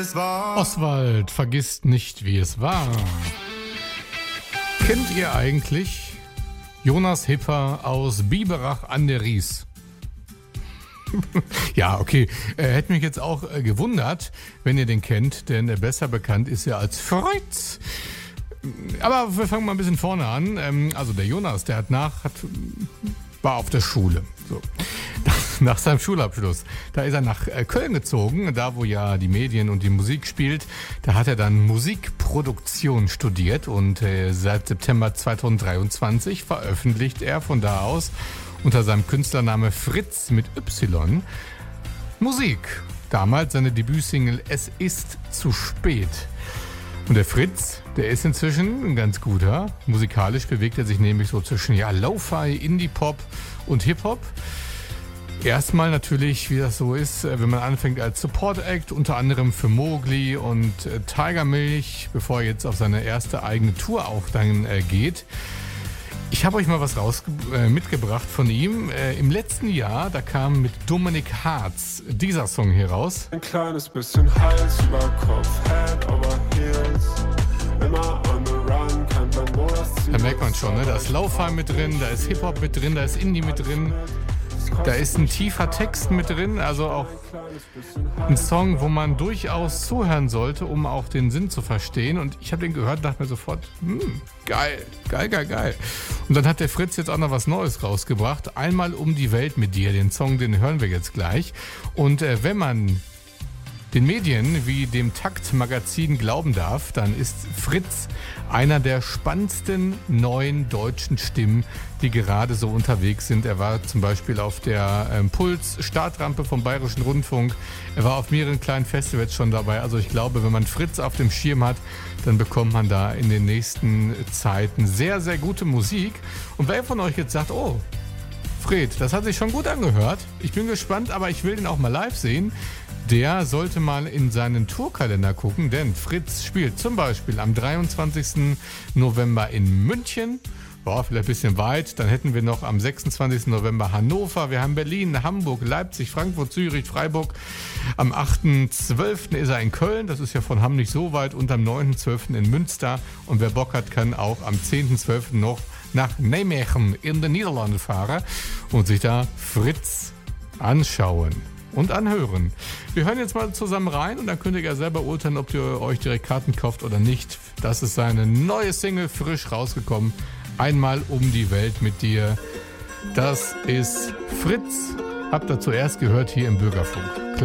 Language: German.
es war. Oswald vergisst nicht, wie es war. Kennt ihr eigentlich Jonas Hipper aus Biberach an der Ries? Ja, okay. Hätte mich jetzt auch gewundert, wenn ihr den kennt, denn besser bekannt ist er als Fritz. Aber wir fangen mal ein bisschen vorne an. Also der Jonas, der war auf der Schule. So. Nach seinem Schulabschluss. Da ist er nach Köln gezogen, da wo ja die Medien und die Musik spielt. Da hat er dann Musikproduktion studiert und seit September 2023 veröffentlicht er von da aus unter seinem Künstlername Fritz mit Y Musik. Damals seine Debütsingle Es ist zu spät. Und der Fritz, der ist inzwischen ein ganz guter. Musikalisch bewegt er sich nämlich so zwischen Lo-Fi, Indie-Pop und Hip-Hop. Erstmal natürlich, wie das so ist, wenn man anfängt als Support-Act, unter anderem für Mowgli und Tigermilch, bevor er jetzt auf seine erste eigene Tour auch dann geht. Ich habe euch mal was mitgebracht von ihm. Im letzten Jahr, da kam mit Dominik Hartz dieser Song hier raus. Ein kleines bisschen Hals über Kopf, Head over Heels, immer on the run, kein Plan, wo das Ziel. Da merkt man schon, ne? Da ist Lo-Fi mit drin, da ist Hip-Hop mit drin, da ist Indie mit drin. Da ist ein tiefer Text mit drin, also auch ein Song, wo man durchaus zuhören sollte, um auch den Sinn zu verstehen. Und ich habe den gehört und dachte mir sofort, geil. Und dann hat der Fritz jetzt auch noch was Neues rausgebracht. Einmal um die Welt mit dir. Den Song, den hören wir jetzt gleich. Und wenn man den Medien wie dem Takt-Magazin glauben darf, dann ist Fritz einer der spannendsten neuen deutschen Stimmen, die gerade so unterwegs sind. Er war zum Beispiel auf der Puls-Startrampe vom Bayerischen Rundfunk. Er war auf mehreren kleinen Festivals schon dabei. Also ich glaube, wenn man Fritz auf dem Schirm hat, dann bekommt man da in den nächsten Zeiten sehr, sehr gute Musik. Und wer von euch jetzt sagt, oh, Fred, das hat sich schon gut angehört. Ich bin gespannt, aber ich will den auch mal live sehen. Der sollte mal in seinen Tourkalender gucken, denn Fritz spielt zum Beispiel am 23. November in München. Boah, vielleicht ein bisschen weit. Dann hätten wir noch am 26. November Hannover. Wir haben Berlin, Hamburg, Leipzig, Frankfurt, Zürich, Freiburg. Am 8.12. ist er in Köln. Das ist ja von Hamm nicht so weit. Und am 9.12. in Münster. Und wer Bock hat, kann auch am 10.12. noch nach Nijmegen in den Niederlanden fahren und sich da Fritz anschauen und anhören. Wir hören jetzt mal zusammen rein und dann könnt ihr ja selber urteilen, ob ihr euch direkt Karten kauft oder nicht. Das ist seine neue Single, frisch rausgekommen. Einmal um die Welt mit dir. Das ist Fritz. Habt ihr zuerst gehört hier im Bürgerfunk.